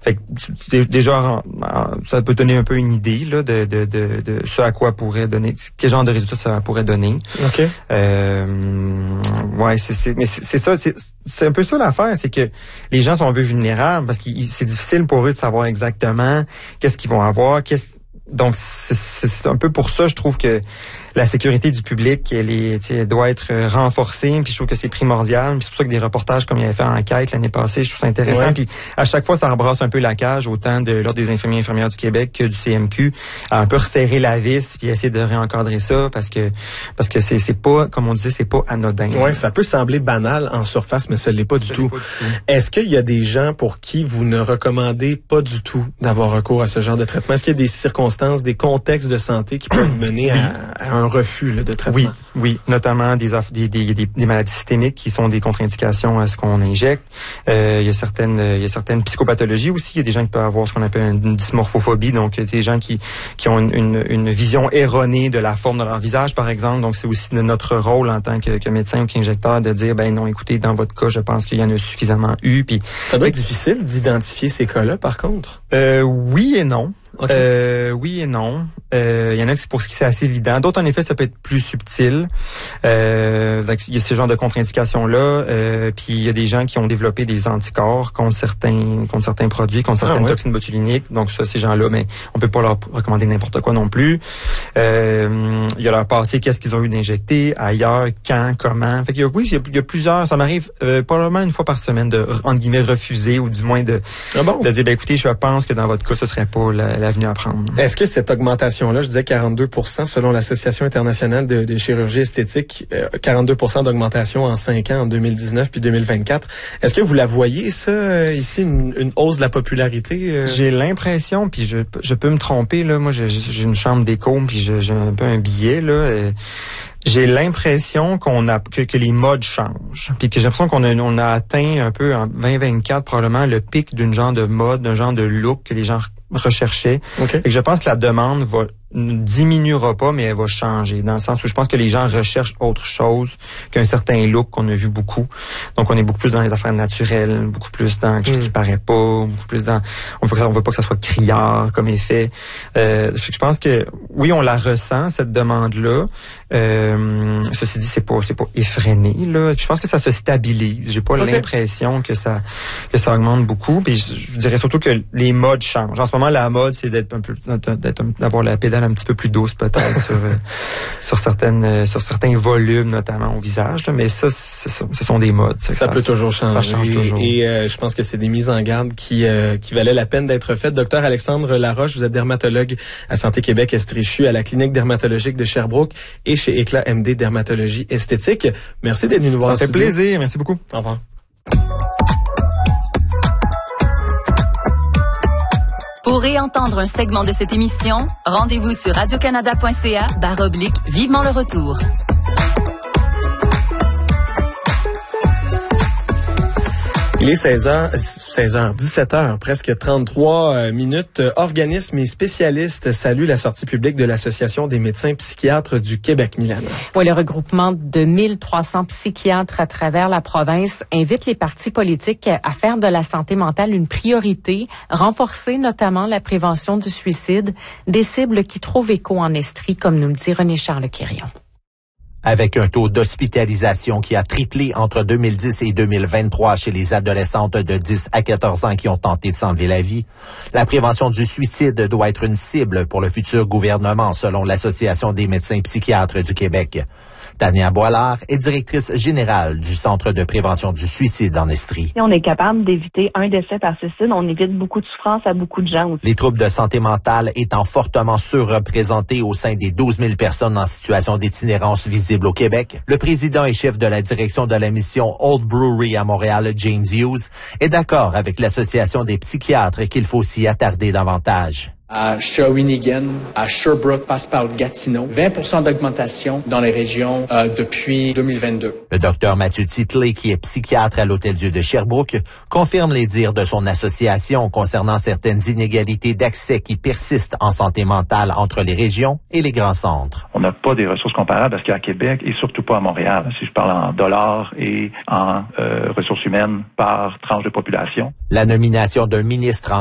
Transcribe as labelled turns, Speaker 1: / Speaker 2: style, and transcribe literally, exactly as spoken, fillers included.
Speaker 1: Fait que déjà, ça peut donner un peu une idée là de, de, de, de ce à quoi pourrait donner, quel genre de résultats ça pourrait donner.
Speaker 2: OK.
Speaker 1: Euh, ouais, c'est, c'est, mais c'est, c'est ça, c'est, c'est un peu ça l'affaire, c'est que les gens sont un peu vulnérables parce que c'est difficile pour eux de savoir exactement qu'est-ce qu'ils vont avoir, qu'est-ce donc c'est, c'est, c'est un peu pour ça, je trouve que la sécurité du public, elle est, elle doit être renforcée. Puis je trouve que c'est primordial. Puis c'est pour ça que des reportages comme il avait fait en enquête l'année passée, je trouve ça intéressant. Ouais. Puis à chaque fois, ça rebrasse un peu la cage, autant de l'Ordre des infirmiers et infirmières du Québec que du C M Q, à un peu resserrer la vis puis essayer de réencadrer ça parce que parce que c'est c'est pas, comme on disait, c'est pas anodin.
Speaker 2: Ouais, ça peut sembler banal en surface, mais ça l'est pas du tout. Pas du tout. Est-ce qu'il y a des gens pour qui vous ne recommandez pas du tout d'avoir recours à ce genre de traitement? Est-ce qu'il y a des circonstances, des contextes de santé qui peuvent mener à, à un refus là, de traitement?
Speaker 1: Oui, oui, notamment des, des, des, des, des maladies systémiques qui sont des contre-indications à ce qu'on injecte. Euh, il y a certaines, il y a certaines psychopathologies aussi. Il y a des gens qui peuvent avoir ce qu'on appelle une dysmorphophobie, donc des gens qui qui ont une, une, une vision erronée de la forme de leur visage, par exemple. Donc c'est aussi de notre rôle en tant que, que médecin ou qu'injecteur de dire ben non, écoutez, dans votre cas, je pense qu'il y en a suffisamment eu. Puis
Speaker 2: ça doit être difficile d'identifier ces cas-là, par contre.
Speaker 1: Euh, oui et non.
Speaker 2: Okay.
Speaker 1: Euh, oui et non. Il euh, y en a qui pour ce qui c'est assez évident. D'autres, en effet, ça peut être plus subtil. Euh, il y a ce genre de contre-indications-là. Euh, puis il y a des gens qui ont développé des anticorps contre certains contre certains produits, contre certaines ah, ouais. toxines botuliniques. Donc ça, ces gens-là, mais on peut pas leur recommander n'importe quoi non plus. Euh, il y a leur passé, qu'est-ce qu'ils ont eu d'injecté, ailleurs, quand, comment. Fait qu'il y a, oui, il y a, il y a plusieurs. Ça m'arrive euh, probablement une fois par semaine de, entre guillemets, refuser ou du moins de,
Speaker 2: ah bon?
Speaker 1: de dire, ben écoutez, je pense que dans votre cas, ce serait pas la, l'avenue à prendre.
Speaker 2: Est-ce que cette augmentation-là, je disais quarante-deux pour cent selon l'Association internationale de, de chirurgie esthétique, euh, quarante-deux pour cent d'augmentation en cinq ans, en deux mille dix-neuf puis deux mille vingt-quatre. Est-ce que vous la voyez, ça, euh, ici, une, une hausse de la popularité? Euh?
Speaker 1: J'ai l'impression, puis je, je peux me tromper, là, moi j'ai, j'ai une chambre d'écho, puis j'ai, j'ai un peu un billet, là. Euh, J'ai l'impression qu'on a que, que les modes changent, puis que j'ai l'impression qu'on a, on a atteint un peu en vingt vingt-quatre probablement le pic d'une genre de mode, d'un genre de look que les gens recherchaient.
Speaker 2: Okay.
Speaker 1: Et je pense que la demande va ne diminuera pas, mais elle va changer, dans le sens où je pense que les gens recherchent autre chose qu'un certain look qu'on a vu beaucoup. Donc, on est beaucoup plus dans les affaires naturelles, beaucoup plus dans quelque chose qui paraît pas, beaucoup plus dans... On veut, on veut pas que ça soit criard comme effet. Euh, je pense que, oui, on la ressent, cette demande-là. Euh, ceci dit, c'est pas, c'est pas effréné, là. Je pense que ça se stabilise. J'ai pas okay. l'impression que ça, que ça augmente beaucoup. Puis je, je dirais surtout que les modes changent. En ce moment, la mode, c'est d'être un peu, d'être, d'avoir la pédale un petit peu plus douce peut-être sur euh, sur certaines euh, sur certains volumes, notamment au visage, là, mais ça, c'est, ce sont des modes.
Speaker 2: Ça, ça peut ça, toujours changer.
Speaker 1: Ça change toujours.
Speaker 2: Et euh, je pense que c'est des mises en garde qui euh, qui valaient la peine d'être faites. Docteur Alexandre Laroche, vous êtes dermatologue à Santé Québec Estréchu, à la clinique dermatologique de Sherbrooke et chez Éclat M D Dermatologie Esthétique. Merci d'être venu nous voir.
Speaker 1: Ça fait plaisir. Merci beaucoup.
Speaker 2: Au revoir.
Speaker 3: Pour réentendre un segment de cette émission, rendez-vous sur radiocanada.ca barre oblique Vivement le retour.
Speaker 2: Il est seize heures, seize heures, dix-sept heures, presque trente-trois minutes. Organismes et spécialistes saluent la sortie publique de l'Association des médecins psychiatres du Québec, Milana.
Speaker 4: Oui, le regroupement de mille trois cents psychiatres à travers la province invite les partis politiques à faire de la santé mentale une priorité, renforcer notamment la prévention du suicide, des cibles qui trouvent écho en Estrie, comme nous le dit René-Charles Quirion.
Speaker 5: Avec un taux d'hospitalisation qui a triplé entre deux mille dix et deux mille vingt-trois chez les adolescentes de dix à quatorze ans qui ont tenté de s'enlever la vie, la prévention du suicide doit être une cible pour le futur gouvernement, selon l'Association des médecins psychiatres du Québec. Tania Boilard est directrice générale du Centre de prévention du suicide en Estrie.
Speaker 6: Si on est capable d'éviter un décès par suicide, on évite beaucoup de souffrance à beaucoup de gens aussi.
Speaker 5: Les troubles de santé mentale étant fortement surreprésentés au sein des douze mille personnes en situation d'itinérance visible au Québec, le président et chef de la direction de la mission Old Brewery à Montréal, James Hughes, est d'accord avec l'Association des psychiatres qu'il faut s'y attarder davantage.
Speaker 7: À Shawinigan, à Sherbrooke, passe par le Gatineau. vingt pour cent d'augmentation dans les régions euh, depuis deux mille vingt-deux.
Speaker 5: Le docteur Mathieu Titley, qui est psychiatre à l'Hôtel-Dieu de Sherbrooke, confirme les dires de son association concernant certaines inégalités d'accès qui persistent en santé mentale entre les régions et les grands centres.
Speaker 8: On n'a pas des ressources comparables à ce qu'il y a à Québec et surtout pas à Montréal, si je parle en dollars et en euh, ressources humaines par tranche de population.
Speaker 5: La nomination d'un ministre en